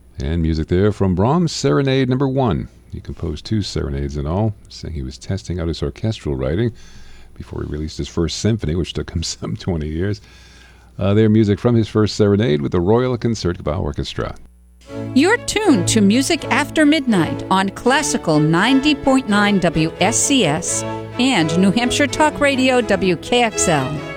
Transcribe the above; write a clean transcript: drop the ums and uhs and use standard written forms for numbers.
And music there from Brahms' Serenade Number 1. He composed 2 serenades in all, saying he was testing out his orchestral writing before he released his first symphony, which took him some 20 years. Their music from his first serenade with the Royal Concertgebouw Orchestra. You're tuned to Music After Midnight on Classical 90.9 WSCS and New Hampshire Talk Radio WKXL.